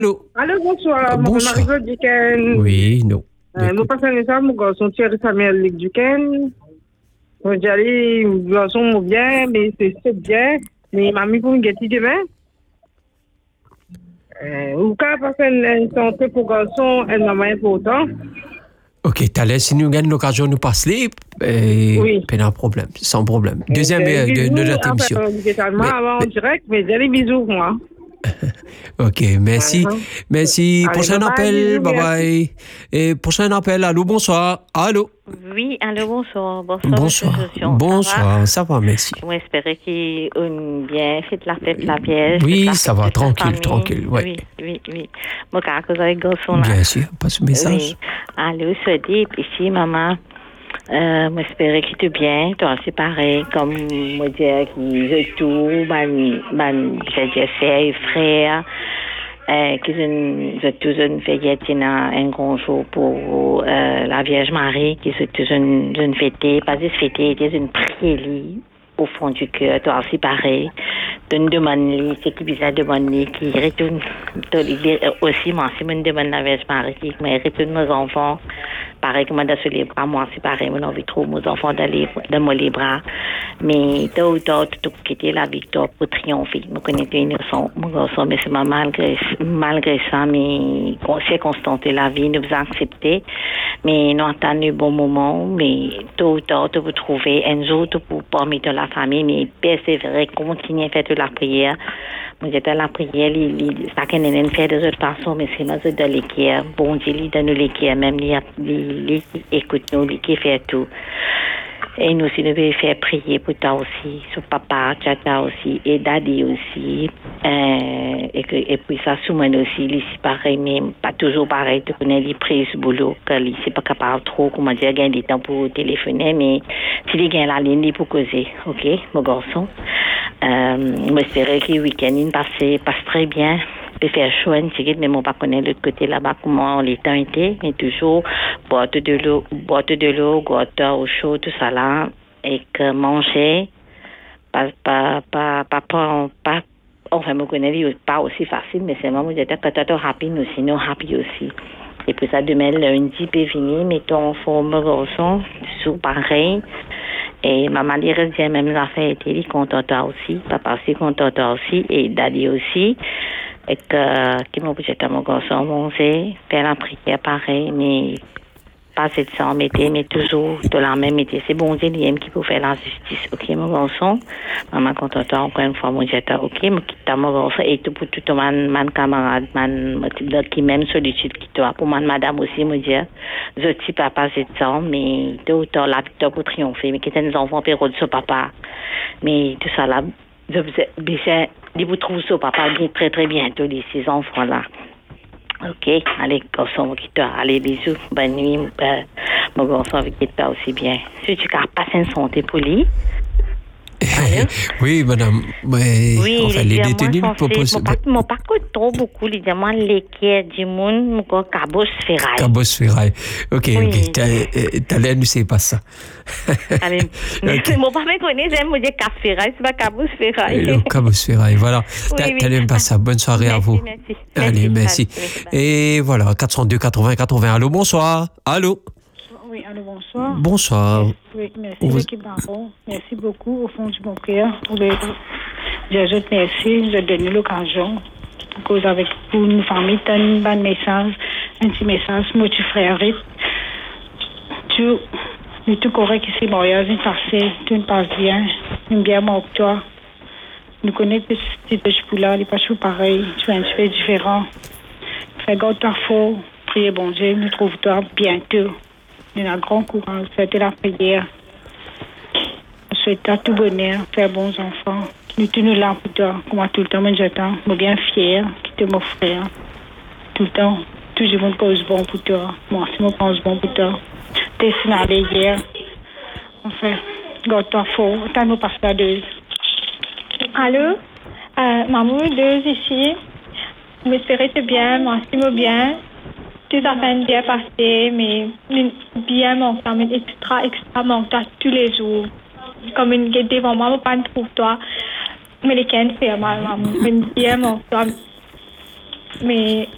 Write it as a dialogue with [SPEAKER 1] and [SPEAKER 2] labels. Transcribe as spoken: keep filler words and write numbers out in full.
[SPEAKER 1] Allô.
[SPEAKER 2] Allô, bonsoir. Mon
[SPEAKER 1] Bonsoir.
[SPEAKER 2] Marie-Claude Duquesne.
[SPEAKER 1] Oui, non.
[SPEAKER 2] Euh, mon passé message, mon garçon Thierry Samuel Luc Duquesne. Mon jali, mon garçon, mon bien, mais c'est c'est bien. Mais mamie pour me gâter demain. Euh, ou quand passer une santé pour garçon, elle m'a moins pour autant.
[SPEAKER 1] Ok, t'as laissé nous gagner l'occasion de nous passer, et
[SPEAKER 2] Oui.
[SPEAKER 1] pas de problème, sans problème.
[SPEAKER 2] Euh,
[SPEAKER 1] Deuxième
[SPEAKER 2] jali
[SPEAKER 1] euh, de,
[SPEAKER 2] bisous,
[SPEAKER 1] de notre
[SPEAKER 2] enfin,
[SPEAKER 1] émission.
[SPEAKER 2] on dit tellement
[SPEAKER 1] Mais-
[SPEAKER 2] avant en
[SPEAKER 1] mais-
[SPEAKER 2] direct, mais jali bisous, moi.
[SPEAKER 1] ok, merci.
[SPEAKER 2] Uh-huh.
[SPEAKER 1] Merci.
[SPEAKER 2] Allez,
[SPEAKER 1] Prochain
[SPEAKER 2] bye-bye,
[SPEAKER 1] appel,
[SPEAKER 2] bisous,
[SPEAKER 1] bye
[SPEAKER 2] merci.
[SPEAKER 1] bye. Et prochain appel, allô, bonsoir. Allô.
[SPEAKER 3] Oui, allô, bonsoir. Bonsoir,
[SPEAKER 1] Bonsoir.
[SPEAKER 3] monsieur Josion.
[SPEAKER 1] Bonsoir, ça va, merci.
[SPEAKER 3] On espère qu'il a bien fait la fête la Vierge.
[SPEAKER 1] Oui,
[SPEAKER 3] fête la
[SPEAKER 1] ça
[SPEAKER 3] fête
[SPEAKER 1] va,
[SPEAKER 3] de sa
[SPEAKER 1] tranquille,
[SPEAKER 3] famille.
[SPEAKER 1] tranquille, ouais.
[SPEAKER 3] Oui, oui, oui. Moi, quand vous avez garçon là.
[SPEAKER 1] Bien sûr, passe le message.
[SPEAKER 3] Oui. Allô, se dit, puis ici, maman. Euh, moi, j'espère qu'il est bien. Toi, c'est pareil. Comme moi, dire qu'il veut tout. Ben, ben, j'ai dit, c'est frère. Euh, qu'ils ont, ils ont tous une fête, un grand jour pour euh, la Vierge Marie, qu'ils ont tous une, une fête, pas juste fête, ils ont une prière au fond du cœur, toi aussi pareil. Une demande, c'est qui bizarre demande, qui retourne, aussi, moi, si je demande la Vierge Marie, qui me retourne mes enfants, pareil que moi, dans les bras, moi, c'est pareil, moi, j'ai envie trop mes enfants dans, les, dans mes bras. Mais tôt ou tard, tout quitter la victoire pour triompher. Je connais une garçon, mon garçon, mais c'est malgré, malgré ça, mais circonstances de la vie, nous avons accepté. Mais nous attendons un bon moment, mais tôt ou tard, tu peux trouver un jour pour parmi de la famille, mais persévérer, continuer à faire de la prière. Moi, j'étais à la prière, chacun n'a fait de toute façon, mais c'est moi de l'équerre. Bon Dieu, il donne nous l'équerre, même il écoute nous, il fait tout. Et nous aussi, nous devons faire prier pour toi aussi, sur papa, tata aussi, et daddy aussi. Euh, et, que, et puis ça, sous moi aussi, il c'est pareil, mais pas toujours pareil. Tu connais les prises boulot, qu'il ne c'est pas capable trop, comment dire, gagner du temps pour téléphoner, mais s'il gagne la ligne, pour causer, ok, mon garçon. Euh, j'espère que le week-end, il passe, passe très bien. Il peut faire chaud, mais on ne pas connaître l'autre côté là-bas, comment les temps étaient, mais toujours boire de l'eau, boire de l'eau, boire au chaud, tout ça là, et que manger, pas, pas, pas, pas, pas, pas enfin, je connais pas aussi facile, mais c'est moi, je disais que tu es rapide aussi, nous happy aussi. Et puis ça, demain, lundi, peut venir, mettons en forme, garçon, sous pareil. Et maman, il reste bien même l'affaire, il est content aussi, papa aussi content aussi, et daddy aussi. Et que, qui m'a dit à mon garçon, manger, faire la prière pareil, mais pas cette sans métier, mais toujours de la même métier. C'est bon Dieu, il qui peut faire la justice. Ok, mon garçon, maman, quand on encore une fois, mon Dieu, ok, mon quitte mon garçon, et tout pour tout mon, mon camarade, mon, qui même solitude qui toi, pour mon madame aussi, mon Dieu, je suis papa cette sans, mais tout ou tard, la victoire pour triompher, mais qui étaient des enfants, pérou de ce papa. Mais tout ça là, je vous je vous trouve ça, papa, bien, très très bientôt, les ces enfants-là. Ok, allez, garçon, qui toi, allez, bisous, bonne nuit, euh, mon garçon, avec qui toi aussi bien. Si tu as passé une santé pour lui.
[SPEAKER 1] Oui, madame, mais
[SPEAKER 3] Oui,
[SPEAKER 1] enfin, les détenus ne proposent
[SPEAKER 3] pas. Mon pas trop beaucoup, les diamants, les quais du monde, mon corps, cabos ferraille.
[SPEAKER 1] Cabos ferraille. Ok,
[SPEAKER 3] Oui.
[SPEAKER 1] ok, t'as l'air, ne sais pas ça.
[SPEAKER 3] Allez,
[SPEAKER 1] okay.
[SPEAKER 3] Mon papa me connaît, j'aime me dire cap ferraille, c'est pas cabos ferraille.
[SPEAKER 1] Le cabos ferraille, voilà.
[SPEAKER 3] Oui,
[SPEAKER 1] t'as l'air pas ça. Bonne soirée
[SPEAKER 3] merci,
[SPEAKER 1] à vous.
[SPEAKER 3] Merci,
[SPEAKER 1] Allez, merci.
[SPEAKER 3] merci.
[SPEAKER 1] Et voilà, quatre cent deux quatre-vingts quatre-vingts. Allô, bonsoir. Allô.
[SPEAKER 4] Oui, allô, bonsoir.
[SPEAKER 1] Bonsoir.
[SPEAKER 4] Oui, merci,
[SPEAKER 1] Vous...
[SPEAKER 4] l'équipe d'Aro. Merci beaucoup, au fond du bon cœur. Pour les... Je merci, je donne l'occasion pour cause avec pour une famille, tu as une bonne message, un petit message, moi, tu frère, tu es tout correct ici, mariage, il passe, tout ne passe bien, une bien mort pour toi. Nous connaissons que ce petit pour là, il n'est pas toujours pareil, tu es un petit peu différent. Fais garde ta foi, priez bon Dieu, nous trouvons toi bientôt. Il y a un grand courage, faites la prière. Je souhaite à tout bonheur, faire bons enfants. Nous tenons là pour toi, comme tout le temps, moi j'attends. Je suis bien fière, qui te mon frère. Tout le temps, tout le monde pense bon pour toi. Moi aussi, je pense bon pour toi. T'es signalé hier. Enfin, garde toi fort. T'as nous passé à deux.
[SPEAKER 5] Allô? Euh, maman, deux ici. J'espère que bien, moi aussi, bien. Tout a fait bien passé, mais bien montant, mais extra, extra montant tous les jours. Comme une guette devant moi, je ne trouve toi. Mais les cannes fait mal, maman. Bien montant. Mais